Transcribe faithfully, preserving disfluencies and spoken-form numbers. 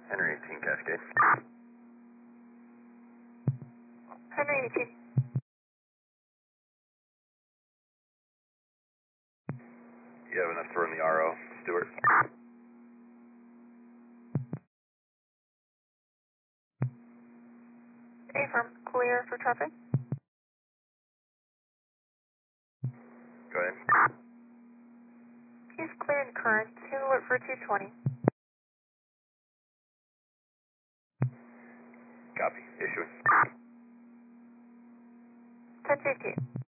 Henry eighteen Cascade. Henry eighteen. You have enough to run the R O, Stewart? Affirm. Clear for traffic. Go ahead. He's clear and current. He's alert for two twenty. Copy. Issuing. ten fifteen.